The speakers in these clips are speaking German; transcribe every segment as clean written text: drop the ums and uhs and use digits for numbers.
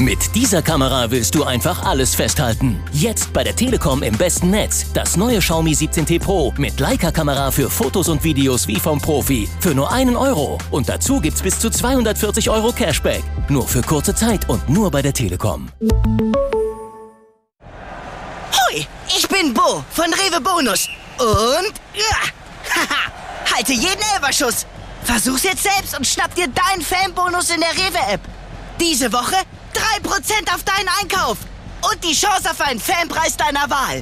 Mit dieser Kamera willst du einfach alles festhalten. Jetzt bei der Telekom im besten Netz. Das neue Xiaomi 17T Pro mit Leica-Kamera für Fotos und Videos wie vom Profi. Für nur 1 Euro. Und dazu gibt's bis zu 240 Euro Cashback. Nur für kurze Zeit und nur bei der Telekom. Hoi, ich bin Bo von Rewe Bonus. Und haha, halte jeden Elferschuss. Versuch's jetzt selbst und schnapp dir deinen Fanbonus in der Rewe-App. Diese Woche 3% auf deinen Einkauf. Und die Chance auf einen Fanpreis deiner Wahl.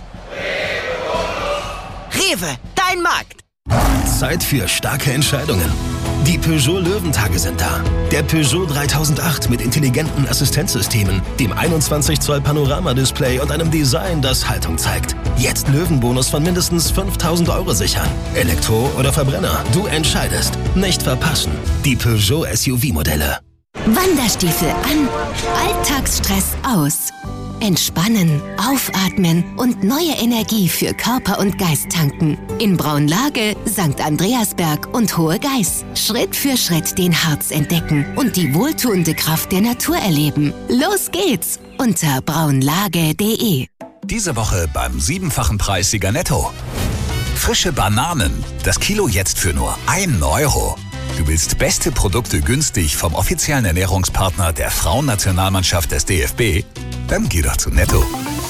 Rewe, dein Markt. Zeit für starke Entscheidungen. Die Peugeot Löwentage sind da. Der Peugeot 3008 mit intelligenten Assistenzsystemen, dem 21 Zoll Panoramadisplay und einem Design, das Haltung zeigt. Jetzt Löwenbonus von mindestens 5.000 Euro sichern. Elektro oder Verbrenner, du entscheidest. Nicht verpassen. Die Peugeot SUV-Modelle. Wanderstiefel an, Alltagsstress aus. Entspannen, aufatmen und neue Energie für Körper und Geist tanken. In Braunlage, St. Andreasberg und Hohe Geiß. Schritt für Schritt den Harz entdecken und die wohltuende Kraft der Natur erleben. Los geht's unter braunlage.de. Diese Woche beim 7-fachen Preissieger Netto. Frische Bananen, das Kilo jetzt für nur 1 Euro. Du willst beste Produkte günstig vom offiziellen Ernährungspartner der Frauennationalmannschaft des DFB? Dann geh doch zu Netto.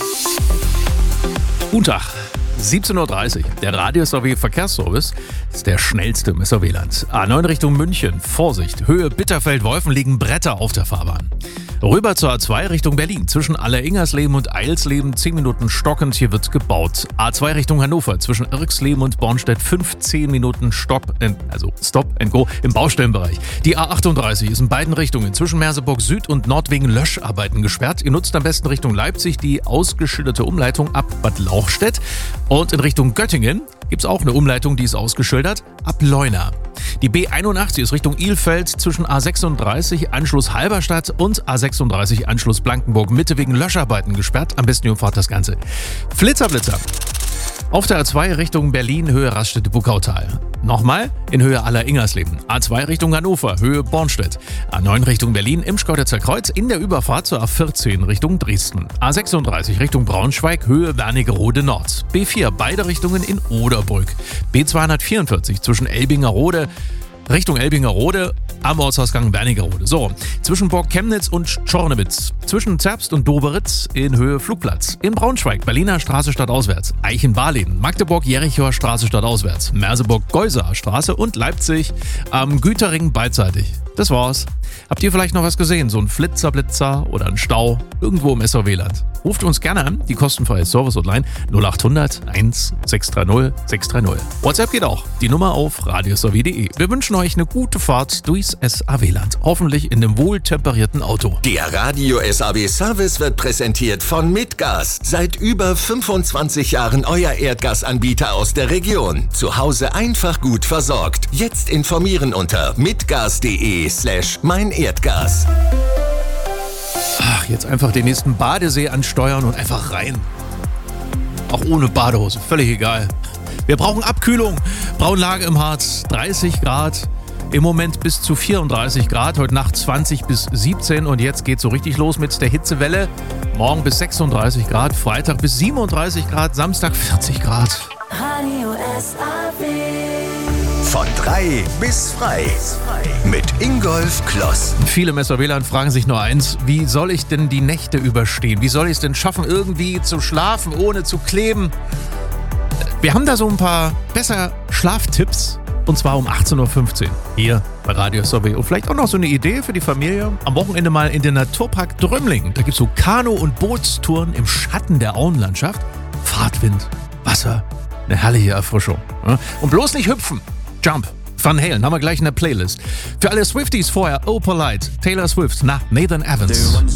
Guten Tag, 17.30 Uhr. Der Radio-SRW-Verkehrsservice ist der schnellste im SRW-Land. A9 Richtung München. Vorsicht, Höhe Bitterfeld-Wolfen liegen Bretter auf der Fahrbahn. Rüber zur A2 Richtung Berlin. Zwischen Alleringersleben und Eilsleben 10 Minuten stockend. Hier wird gebaut. A2 Richtung Hannover. Zwischen Irksleben und Bornstedt 15 Minuten Stop and Go im Baustellenbereich. Die A38 ist in beiden Richtungen zwischen Merseburg Süd und Nord wegen Löscharbeiten gesperrt. Ihr nutzt am besten Richtung Leipzig die ausgeschilderte Umleitung ab Bad Lauchstädt. Und in Richtung Göttingen gibt es auch eine Umleitung, die ist ausgeschildert, ab Leuna. Die B81 ist Richtung Ilfeld zwischen A36 Anschluss Halberstadt und A36 Anschluss Blankenburg Mitte wegen Löscharbeiten gesperrt. Am besten ihr umfahrt das Ganze. Flitzer. Auf der A2 Richtung Berlin, Höhe Raststätte-Buckautal. Nochmal in Höhe Alleringersleben. A2 Richtung Hannover, Höhe Bornstedt. A9 Richtung Berlin im Schkeuditzer Kreuz in der Überfahrt zur A14 Richtung Dresden. A36 Richtung Braunschweig, Höhe Wernigerode Nord. B4 beide Richtungen in Oderbrück. B244 zwischen Elbingerode Richtung Elbingerode am Ortsausgang Wernigerode. So, zwischen Burg Chemnitz und Czornewitz. Zwischen Zerbst und Doberitz in Höhe Flugplatz. In Braunschweig, Berliner Straße stadtauswärts. Eichenbarlehen, Magdeburg, Jerichoer Straße stadtauswärts. Merseburg, Geuseer Straße und Leipzig am Güterring beidseitig. Das war's. Habt ihr vielleicht noch was gesehen? So ein Flitzer oder ein Stau irgendwo im SRW-Land? Ruft uns gerne an, die kostenfreie Service-Hotline 0800 1 630 630. WhatsApp geht auch, die Nummer auf radiosrw.de. Wir wünschen euch eine gute Fahrt durchs SAW-Land. Hoffentlich in einem wohltemperierten Auto. Der Radio SAW Service wird präsentiert von Mitgas. Seit über 25 Jahren euer Erdgasanbieter aus der Region. Zu Hause einfach gut versorgt. Jetzt informieren unter mitgas.de/meinerdgas. Ach, jetzt einfach den nächsten Badesee ansteuern und einfach rein. Auch ohne Badehose, völlig egal. Wir brauchen Abkühlung. Braunlage im Harz, 30 Grad. Im Moment bis zu 34 Grad, heute Nacht 20 bis 17 und jetzt geht's so richtig los mit der Hitzewelle. Morgen bis 36 Grad, Freitag bis 37 Grad, Samstag 40 Grad. Radio SAW. Von 3 bis frei. Mit Ingolf Kloss. Viele im SRW-Land fragen sich nur eins: Wie soll ich denn die Nächte überstehen? Wie soll ich es denn schaffen, irgendwie zu schlafen, ohne zu kleben? Wir haben da so ein paar besser Schlaftipps. Und zwar um 18.15 Uhr hier bei Radio SAW. Und vielleicht auch noch so eine Idee für die Familie. Am Wochenende mal in den Naturpark Drömling. Da gibt es so Kanu- und Bootstouren im Schatten der Auenlandschaft. Fahrtwind, Wasser, eine herrliche Erfrischung. Und bloß nicht hüpfen. Jump. Van Halen haben wir gleich in der Playlist. Für alle Swifties vorher Oh Polite, Taylor Swift nach Nathan Evans.